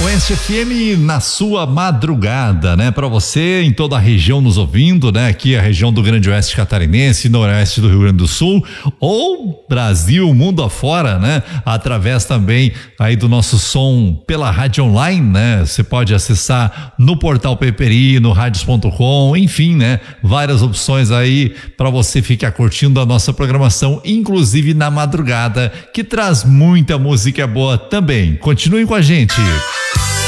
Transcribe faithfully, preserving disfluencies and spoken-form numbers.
Oeste F M na sua madrugada, né? Para você em toda a região nos ouvindo, né? Aqui a região do Grande Oeste Catarinense, noroeste do Rio Grande do Sul, ou Brasil, mundo afora, né? Através também aí do nosso som pela rádio online, né? Você pode acessar no portal Peperi, no radios ponto com, enfim, né? Várias opções aí para você ficar curtindo a nossa programação, inclusive na madrugada, que traz muita música boa também. Continuem com a gente.